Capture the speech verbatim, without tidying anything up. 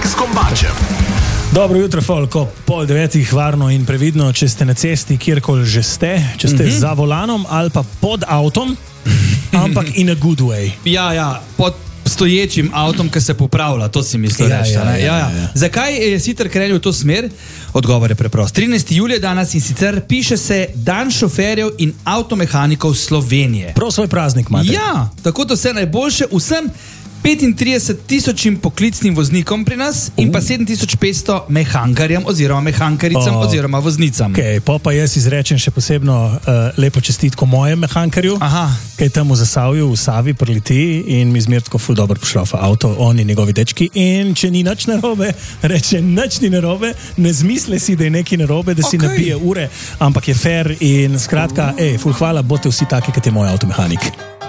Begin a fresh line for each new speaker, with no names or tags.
s Kombačem.
Dobro jutro, folk, ob pol devetih, varno in previdno, če ste na cesti, kjerkoli že ste, če ste mm-hmm. za volanom ali pa pod avtom, ampak in a good way.
Ja, ja, pod stoječim avtom, ki se popravlja, to si mislil
Ja,
reči.
ja,
ne?
ja, ja, ja.
Zakaj je sicer krenil v to smer? Odgovor je preprost. trinajstega julija danes in sicer piše se Dan šoferjev in avtomehanikov Slovenije.
Prav svoj praznik imate.
Ja, tako da vse najboljše vsem petintrideset tisočim poklicnim voznikom pri nas in pa sedem tisoč petsto mehankarjem oziroma mehankaricam
O,
oziroma voznicam.
Okay, pa pa jaz izrečem še posebno uh, lepo čestitko mojem mehankarju,
Aha.
ki je tam v Zasavju, v Savi prileti in mi zmer tako ful dobro pošlofa avto, on in njegovi dečki, in če ni nič narobe, reče nič ni narobe, ne zmisle si, da je nekaj narobe, da si
Okej.
nabije ure, ampak je fair in skratka, ej, ful hvala, boste vsi taki, kot je moj avtomehanik.